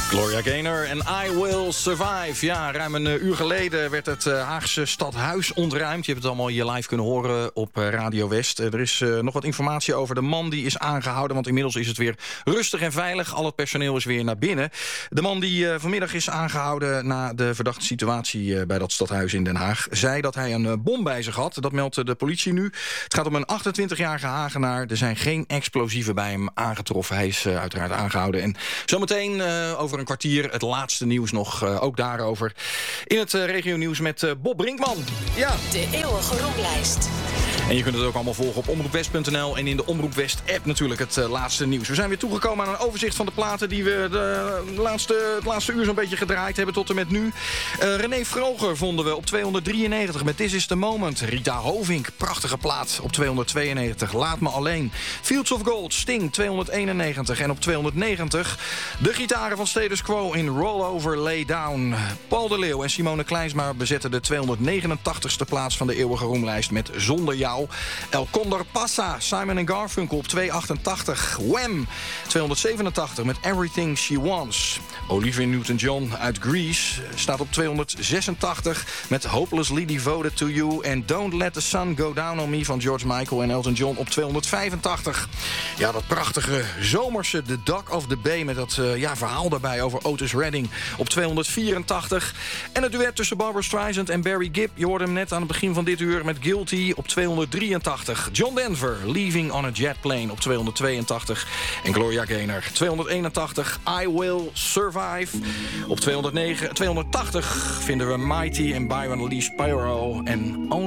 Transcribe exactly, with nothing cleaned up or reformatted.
Gloria Gaynor en I Will Survive. Ja, ruim een uh, uur geleden werd het uh, Haagse stadhuis ontruimd. Je hebt het allemaal hier live kunnen horen op uh, Radio West. Uh, er is uh, nog wat informatie over de man die is aangehouden, want inmiddels is het weer rustig en veilig. Al het personeel is weer naar binnen. De man die uh, vanmiddag is aangehouden na de verdachte situatie uh, bij dat stadhuis in Den Haag, zei dat hij een uh, bom bij zich had. Dat meldt uh, de politie nu. Het gaat om een achtentwintigjarige Hagenaar. Er zijn geen explosieven bij hem aangetroffen. Hij is uh, uiteraard aangehouden. En zometeen uh, over een kwartier het laatste nieuws nog, uh, ook daarover. In het uh, regio-nieuws met uh, Bob Brinkman. Ja. De eeuwige roemlijst. En je kunt het ook allemaal volgen op omroep west punt n l en in de Omroep West app natuurlijk het uh, laatste nieuws. We zijn weer toegekomen aan een overzicht van de platen die we de laatste, het laatste uur zo'n beetje gedraaid hebben tot en met nu. Uh, René Vroger vonden we op tweehonderddrieënnegentig met This Is The Moment. Rita Hovink, prachtige plaat op tweehonderdtweeënnegentig. Laat Me Alleen. Fields of Gold, Sting, tweehonderdeenennegentig. En op tweehonderdnegentig de gitaren van Status Quo in Roll Over, Lay Down. Paul de Leeuw en Simone Kleinsma bezetten de tweehonderdnegenentachtigste plaats van de eeuwige roemlijst met Zonder Jou. El Condor Pasa, Simon en Garfunkel op tweehonderdachtachtig. Wham! tweehonderdzevenentachtig met Everything She Wants. Olivia Newton-John uit Grease staat op tweehonderdzesentachtig met Hopelessly Devoted to You. En Don't Let the Sun Go Down on Me van George Michael en Elton John op tweehonderdvijfentachtig. Ja, dat prachtige zomerse The Dock of the Bay met dat uh, ja, verhaal daarbij over Otis Redding op tweehonderdvierentachtig. En het duet tussen Barbra Streisand en Barry Gibb. Je hoorde hem net aan het begin van dit uur met Guilty op tweehonderddrieëntachtig. John Denver, Leaving on a Jet Plane op tweehonderdtweeëntachtig. En Gloria Gaynor, tweehonderdeenentachtig. I Will Survive. Op tweehonderdnegen, tweehonderdtachtig vinden we Mighty en Byron Lee Spyro en